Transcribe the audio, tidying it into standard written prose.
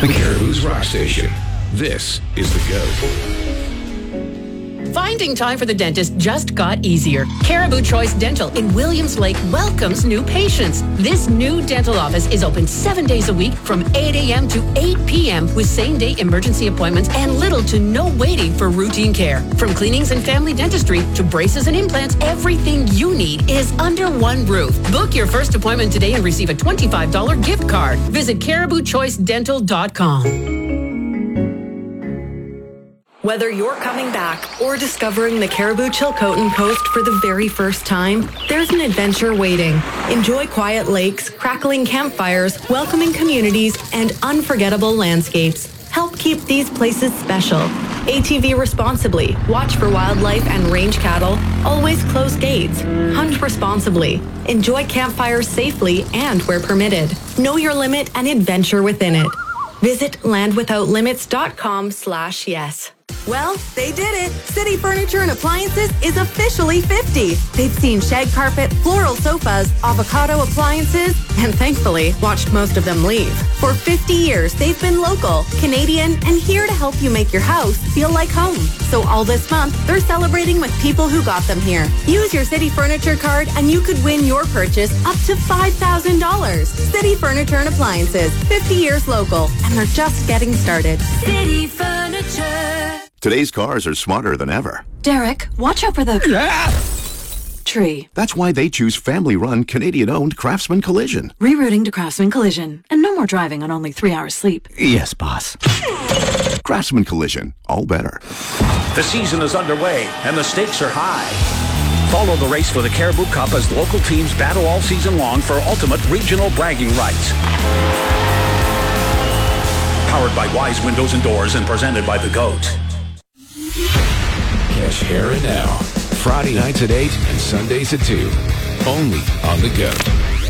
The Caribou's Rock Station. This is The Go. Finding time for the dentist just got easier. Caribou Choice Dental in Williams Lake welcomes new patients. This new dental office is open 7 days a week from 8 a.m. to 8 p.m. with same-day emergency appointments and little to no waiting for routine care. From cleanings and family dentistry to braces and implants, everything you need is under one roof. Book your first appointment today and receive a $25 gift card. Visit CaribouChoiceDental.com. Whether you're coming back or discovering the Caribou Chilcotin Coast for the very first time, there's an adventure waiting. Enjoy quiet lakes, crackling campfires, welcoming communities, and unforgettable landscapes. Help keep these places special. ATV responsibly, watch for wildlife and range cattle, always close gates, hunt responsibly, enjoy campfires safely and where permitted. Know your limit and adventure within it. Visit landwithoutlimits.com/yes. Well, they did it. City Furniture and Appliances is officially 50. They've seen shag carpet, floral sofas, avocado appliances, and thankfully watched most of them leave. For 50 years, they've been local, Canadian, and here to help you make your house feel like home. So all this month, they're celebrating with people who got them here. Use your City Furniture card and you could win your purchase up to $5,000. City Furniture and Appliances, 50 years local, and they're just getting started. City Furniture. Today's cars are smarter than ever. Derek, watch out for the tree. That's why they choose family-run, Canadian-owned Craftsman Collision. Rerouting to Craftsman Collision. And no more driving on only 3 hours sleep. Yes, boss. Craftsman Collision. All better. The season is underway, and the stakes are high. Follow the race for the Caribou Cup as local teams battle all season long for ultimate regional bragging rights. Powered by Wise Windows and Doors and presented by The Goat. Catch Here and Now. Friday nights at 8 and Sundays at 2. Only on The Go.